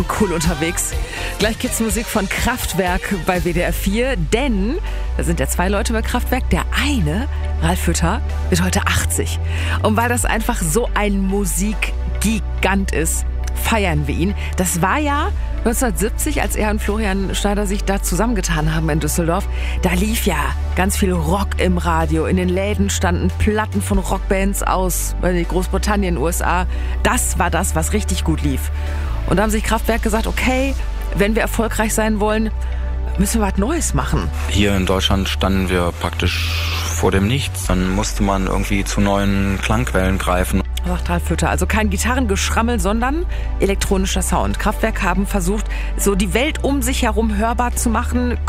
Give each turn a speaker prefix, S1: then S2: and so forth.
S1: Cool unterwegs. Gleich gibt's Musik von Kraftwerk bei WDR 4, denn da sind ja 2 Leute bei Kraftwerk. Der eine, Ralf Hütter, wird heute 80. Und weil das einfach so ein Musikgigant ist, feiern wir ihn. Das war ja 1970, als er und Florian Schneider sich da zusammengetan haben in Düsseldorf. Da lief ja ganz viel Rock im Radio. In den Läden standen Platten von Rockbands aus Großbritannien, USA. Das war das, was richtig gut lief. Und da haben sich Kraftwerk gesagt, okay, wenn wir erfolgreich sein wollen, müssen wir was Neues machen.
S2: Hier in Deutschland standen wir praktisch vor dem Nichts. Dann musste man irgendwie zu neuen Klangquellen greifen.
S1: Sagt Ralf Hütter. Also kein Gitarrengeschrammel, sondern elektronischer Sound. Kraftwerk haben versucht, so die Welt um sich herum hörbar zu machen,